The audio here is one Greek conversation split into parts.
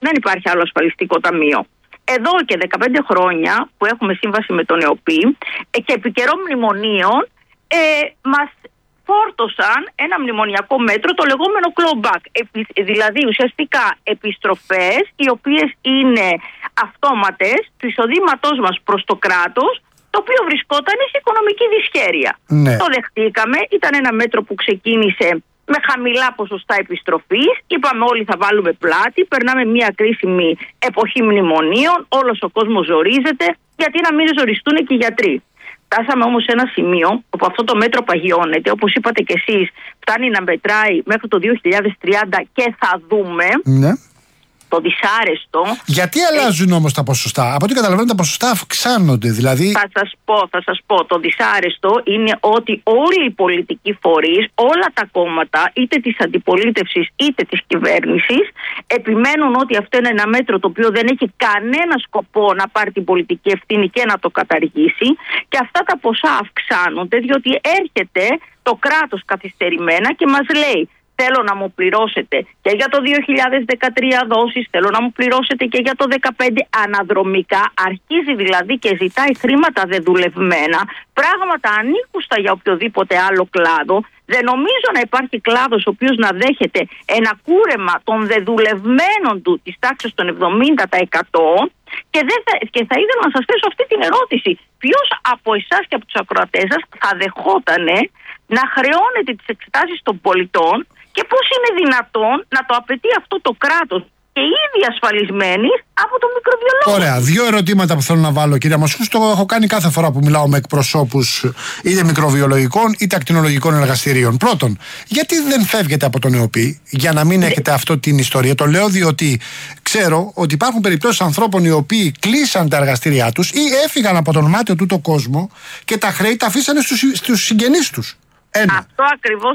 Δεν υπάρχει άλλο ασφαλιστικό ταμείο. Εδώ και 15 χρόνια που έχουμε σύμβαση με τον ΕΟΠΗ και επί καιρό μνημονίων μας φόρτωσαν ένα μνημονιακό μέτρο, το λεγόμενο clawback. Δηλαδή ουσιαστικά επιστροφές οι οποίες είναι αυτόματες του εισοδήματός μας προς το κράτος, το οποίο βρισκόταν σε οικονομική δυσχέρεια. Ναι. Το δεχτήκαμε, ήταν ένα μέτρο που ξεκίνησε με χαμηλά ποσοστά επιστροφής. Είπαμε όλοι θα βάλουμε πλάτη, περνάμε μια κρίσιμη εποχή μνημονίων, όλος ο κόσμος ζορίζεται, γιατί να μην ζοριστούν και οι γιατροί. Φτάσαμε όμως σε ένα σημείο όπου αυτό το μέτρο παγιώνεται, όπως είπατε και εσείς, φτάνει να μετράει μέχρι το 2030 και θα δούμε. Ναι. Το δυσάρεστο. Γιατί αλλάζουν όμως τα ποσοστά? Από ό,τι καταλαβαίνω τα ποσοστά αυξάνονται, δηλαδή. Θα σας πω. Το δυσάρεστο είναι ότι όλοι οι πολιτικοί φορείς, όλα τα κόμματα, είτε της αντιπολίτευσης είτε της κυβέρνησης, επιμένουν ότι αυτό είναι ένα μέτρο το οποίο δεν έχει κανένα σκοπό να πάρει την πολιτική ευθύνη και να το καταργήσει, και αυτά τα ποσά αυξάνονται διότι έρχεται το κράτος καθυστερημένα και μας λέει: θέλω να μου πληρώσετε και για το 2013 δόσεις, θέλω να μου πληρώσετε και για το 2015 αναδρομικά. Αρχίζει δηλαδή και ζητάει χρήματα δεδουλευμένα, πράγματα ανήκουστα για οποιοδήποτε άλλο κλάδο. Δεν νομίζω να υπάρχει κλάδος ο οποίος να δέχεται ένα κούρεμα των δεδουλευμένων του της τάξης των 70%. Και θα ήθελα να σας θέσω αυτή την ερώτηση. Ποιος από εσάς και από τους ακροατές σας θα δεχότανε να χρεώνετε τις εξετάσεις των πολιτών, και πώς είναι δυνατόν να το απαιτεί αυτό το κράτος και ήδη ασφαλισμένοι από τον μικροβιολόγο? Ωραία, δύο ερωτήματα που θέλω να βάλω, κυρία Μοσχούς. Το έχω κάνει κάθε φορά που μιλάω με εκπροσώπους είτε μικροβιολογικών είτε ακτινολογικών εργαστηρίων. Πρώτον, γιατί δεν φεύγετε από τον ΕΟΠΗ για να μην έχετε αυτή την ιστορία? Το λέω διότι ξέρω ότι υπάρχουν περιπτώσεις ανθρώπων οι οποίοι κλείσαν τα εργαστήριά τους ή έφυγαν από τον μάτιο τούτο κόσμο και τα χρέη τα αφήσανε στους συγγενείς τους. Αυτό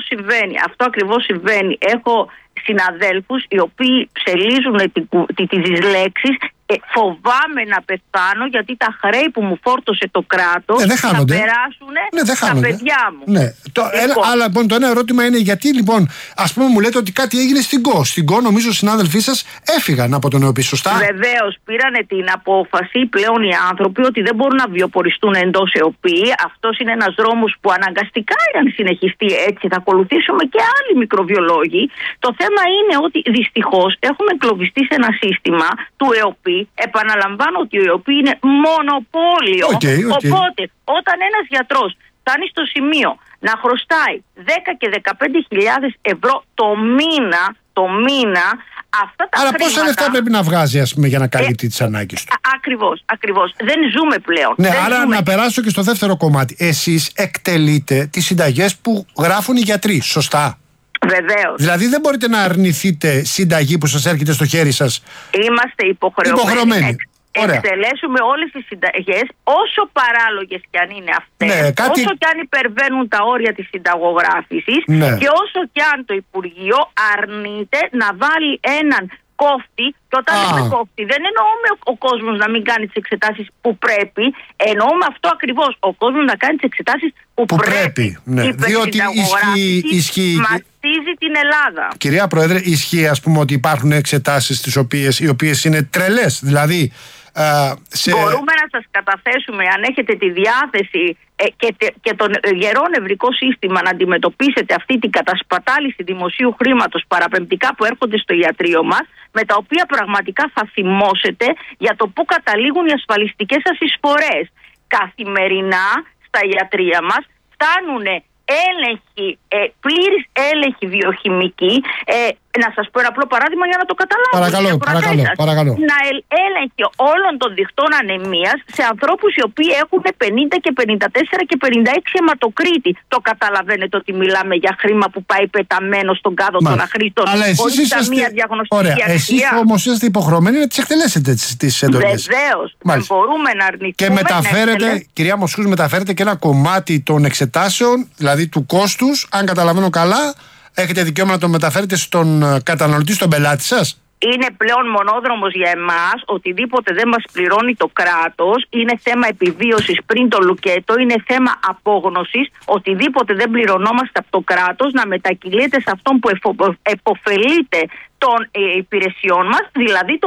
ακριβώς συμβαίνει. Έχω συναδέλφους οι οποίοι ψελίζουν τις λέξεις φοβάμαι να πεθάνω γιατί τα χρέη που μου φόρτωσε το κράτος θα περάσουν στα παιδιά μου. Ναι. Αλλά λοιπόν το ένα ερώτημα είναι γιατί λοιπόν, ας πούμε, μου λέτε ότι κάτι έγινε στην ΚΟ. Στην ΚΟ νομίζω οι συνάδελφοί σας έφυγαν από τον ΕΟΠΗ, σωστά? Βεβαίως, πήρανε την απόφαση πλέον οι άνθρωποι ότι δεν μπορούν να βιοποριστούν εντός ΕΟΠΗ. Αυτός είναι ένας δρόμος που αναγκαστικά, αν συνεχιστεί έτσι, θα ακολουθήσουμε και άλλοι μικροβιολόγοι. Το θέμα είναι ότι δυστυχώς έχουμε εγκλωβιστεί σε ένα σύστημα του ΕΟΠΗ. Επαναλαμβάνω ότι ο ΕΟΠΗ είναι μονοπόλιο. Οπότε όταν ένας γιατρός φτάνει στο σημείο να χρωστάει 10 και 15.000 ευρώ το μήνα, αυτά τα άρα χρήματα... πόσα λεφτά πρέπει να βγάζει, ας πούμε, για να καλύπτει τις ανάγκες του? Ακριβώς. Δεν ζούμε πλέον. Ναι, άρα να περάσω και στο δεύτερο κομμάτι. Εσείς εκτελείτε τις συνταγές που γράφουν οι γιατροί, σωστά? Βεβαίως. Δηλαδή δεν μπορείτε να αρνηθείτε συνταγή που σας έρχεται στο χέρι σας. Είμαστε υποχρεωμένοι. Εκτελέσουμε όλες τις συνταγές, όσο παράλογες κι αν είναι αυτές, όσο κι αν υπερβαίνουν τα όρια της συνταγογράφησης, και όσο κι αν το Υπουργείο αρνείται να βάλει έναν κόφτη. Και όταν λέμε κόφτη, δεν εννοούμε ο κόσμος να μην κάνει τις εξετάσεις που πρέπει, εννοούμε αυτό ακριβώς, ο κόσμος να κάνει τις εξετάσεις που πρέπει. Ναι. Διότι ισχύει. Μαστίζει την Ελλάδα. Κυρία Πρόεδρε, ισχύει, ας πούμε, ότι υπάρχουν εξετάσεις οι οποίες είναι τρελές. Δηλαδή μπορούμε να σας καταθέσουμε, αν έχετε τη διάθεση και το γερό νευρικό σύστημα, να αντιμετωπίσετε αυτή την κατασπατάληση δημοσίου χρήματος παραπεμπτικά που έρχονται στο ιατρείο μας, με τα οποία πραγματικά θα θυμώσετε για το πού καταλήγουν οι ασφαλιστικές σας εισφορές. Καθημερινά στα ιατρεία μας φτάνουν έλεγχοι, πλήρης έλεγχοι βιοχημικοί. Να σας πω ένα απλό παράδειγμα για να το καταλάβετε. Παρακαλώ. Να έλεγχοι όλων των δικτών ανεμίας σε ανθρώπους οι οποίοι έχουν 50 και 54 και 56 αιματοκρίτη. Το καταλαβαίνετε ότι μιλάμε για χρήμα που πάει πεταμένο στον κάδο των αχρήστων, χωρίς καμία διαγνωστική αξία. Εσείς όμως είστε υποχρεωμένοι να τις εκτελέσετε τις εντολές. Βεβαίως. Δεν μπορούμε να αρνηθούμε. Και μεταφέρετε, κυρία Μοσχούς, μεταφέρετε και ένα κομμάτι των εξετάσεων, δηλαδή του κόστους, αν καταλαβαίνω καλά. Έχετε δικαίωμα να το μεταφέρετε στον καταναλωτή, στον πελάτη σας. Είναι πλέον μονόδρομος για εμάς. Οτιδήποτε δεν μας πληρώνει το κράτος είναι θέμα επιβίωσης πριν το λουκέτο, είναι θέμα απόγνωσης. Οτιδήποτε δεν πληρωνόμαστε από το κράτος να μετακυλείται σε αυτόν που επωφελείται των υπηρεσιών μας, δηλαδή